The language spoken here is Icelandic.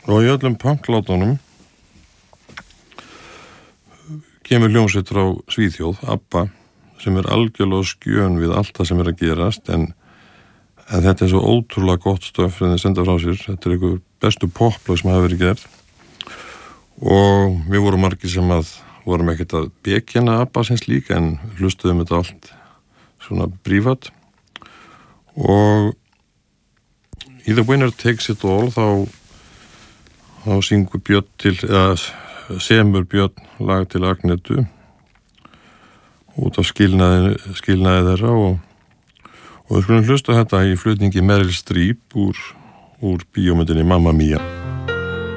Og í öllum punklátunum kemur hljómsveit frá Svíþjóð, ABBA, sem algjörlega skjön við allt það sem að gerast, en þetta svo ótrúlega gott stöf sem þeir senda frá sér. Þetta einhver bestu poplög sem hafa verið gerð. Og við vorum margir sem vorum ekkert að bekjana ABBA sem slík, en hlustuðum þetta allt svona prívat. Og í The Winner Takes It All þá syngur Björn til, eða semur Björn lag til Agnetu út af skilnaði þeirra og við skulum hlusta þetta í flutningi Meryl Streep úr bíómyndinni Mamma Mia.